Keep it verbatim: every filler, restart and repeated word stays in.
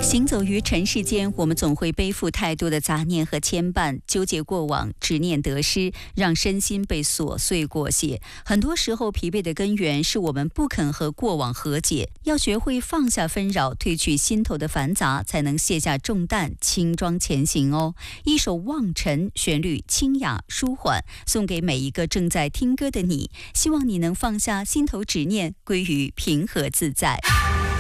行走于尘世间，我们总会背负太多的杂念和牵绊，纠结过往，执念得失，让身心被琐碎裹挟。很多时候，疲惫的根源是我们不肯和过往和解。要学会放下纷扰，褪去心头的繁杂，才能卸下重担，轻装前行哦。一首《望尘》，旋律清雅舒缓，送给每一个正在听歌的你。希望你能放下心头执念，归于平和自在。